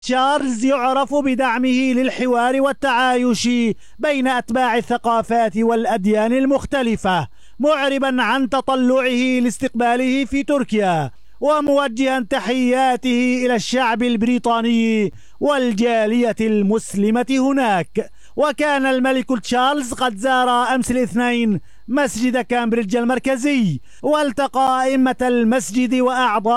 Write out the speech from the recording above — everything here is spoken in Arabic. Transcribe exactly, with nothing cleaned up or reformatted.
تشارلز يعرف بدعمه للحوار والتعايش بين أتباع الثقافات والأديان المختلفة، معربا عن تطلعه لاستقباله في تركيا وموجها تحياته إلى الشعب البريطاني والجالية المسلمة هناك. وكان الملك تشارلز قد زار أمس الاثنين مسجد كامبريدج المركزي والتقى أئمة المسجد وأعضاء